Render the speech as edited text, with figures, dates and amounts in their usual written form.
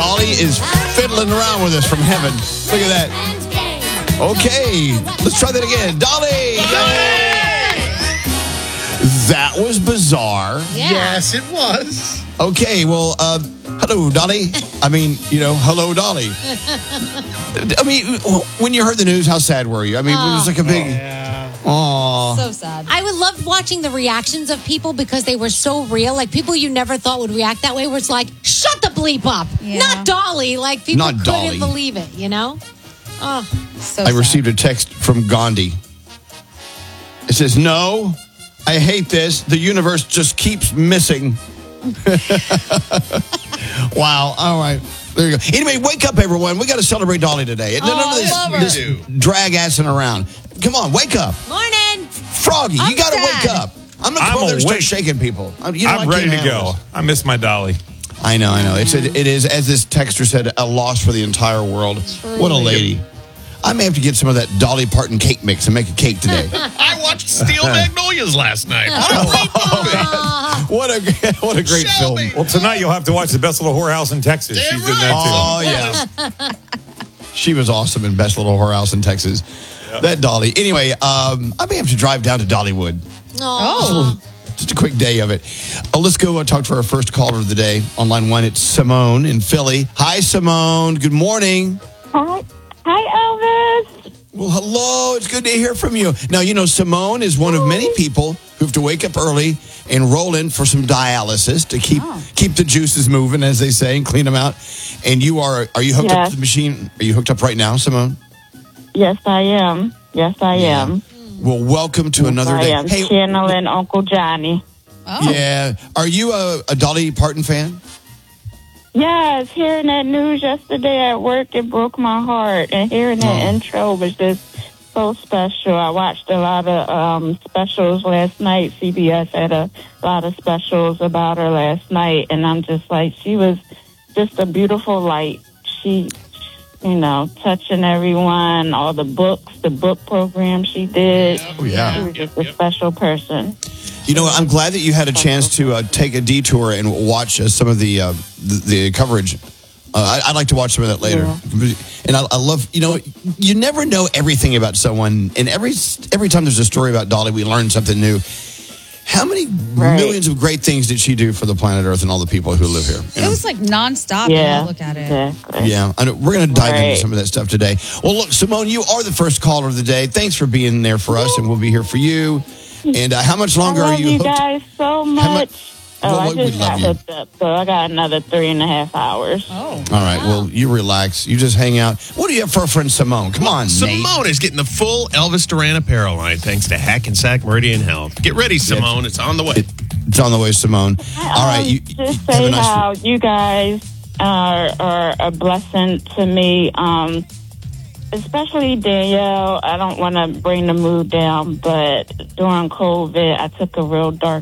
Dolly is fiddling around with us from heaven. Look at that. Okay, let's try that again. Dolly! That was bizarre. Yeah. Yes, it was. Okay, well, hello, Dolly. Hello, Dolly. When you heard the news, how sad were you? It was like a big... Aww. So sad. I would love watching the reactions of people because they were so real. Like people you never thought would react that way, where it's like, shut the bleep up. Yeah. Not Dolly. Like people Not couldn't Dolly. believe it, you know? Oh, So I sad. received a text from Gandhi. It says, no, I hate this. The universe just keeps missing. Wow. All right. There you go. Anyway, wake up, everyone. We got to celebrate Dolly today. None of this drag-assing around. Come on, wake up. morning. Froggy, you got to wake up. I'm not going there and start shaking people. I'm ready to go. I miss my Dolly. I know. It is, as this texter said, a loss for the entire world. What a lady. I may have to get some of that Dolly Parton cake mix and make a cake today. I watched Steel Magnolias last night. What a great film. Well, tonight you'll have to watch The Best Little Whorehouse in Texas. She's in that too. Oh, yeah. She was awesome in Best Little Whorehouse in Texas. Yep. That Dolly. Anyway, I may have to drive down to Dollywood. Oh. Just a quick day of it. Let's go talk to our first caller of the day. On line one, it's Simone in Philly. Hi, Simone. Good morning. Hi, Elvis. Well, hello. It's good to hear from you. Now, Simone is one of many people who have to wake up early and roll in for some dialysis to keep the juices moving, as they say, and clean them out. And are you hooked up to the machine? Are you hooked up right now, Simone? Yes, I am. Well, welcome to another day. I am channeling Uncle Johnny. Oh. Yeah. Are you a Dolly Parton fan? Yes, hearing that news yesterday at work, it broke my heart. And hearing that intro was just so special. I watched a lot of specials last night. CBS had a lot of specials about her last night. And I'm just like, she was just a beautiful light. She, touching everyone, all the book program she did. Oh, yeah. She was just a special person. I'm glad that you had a chance to take a detour and watch some of the coverage. I'd like to watch some of that later. Yeah. And I love, you never know everything about someone. And every time there's a story about Dolly, we learn something new. How many millions of great things did she do for the planet Earth and all the people who live here? It was like nonstop when you look at it. Exactly. Yeah, I know. We're going to dive into some of that stuff today. Well, look, Simone, you are the first caller of the day. Thanks for being there for us, and we'll be here for you. And how much longer are you hooked? I love you guys so much. I just got you. hooked up, so I got another 3.5 hours. Oh. All right, well, you relax. You just hang out. What do you have for our friend Simone? Come on, Simone Nate. is getting the full Elvis Duran apparel line thanks to Hackensack Meridian Health. Get ready, Simone. It's on the way. It's on the way, Simone. All right. You just say how you guys are a blessing to me, especially Danielle. I don't want to bring the mood down, but during COVID, I took a real dark